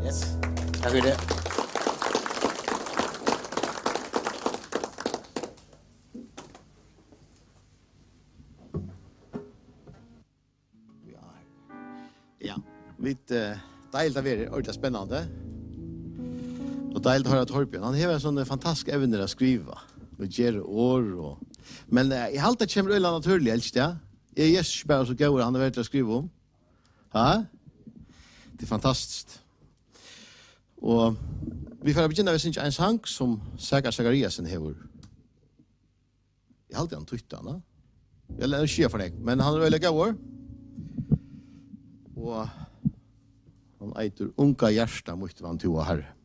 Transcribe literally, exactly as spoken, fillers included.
Yes. Tack för det. Ja, vi uh, deilt av er, ordentlig spennende. Og deilt å høre Torbjørn. Han har en sånn fantastisk evner å skrive. Og gjøre år. Og... Men uh, jeg halte det kommer øyla naturlig, elst ja. Jeg er ikke bare så gøy han har vært å skrive om. Ja? Det er fantastisk. Og vi får begynne med en sang som Saga Zachariasen hever. Jeg halte han tøyt han, da. Jeg er ikke for deg, men han er øyla gøy. Og han eitur unga hjärsta mot van to herre.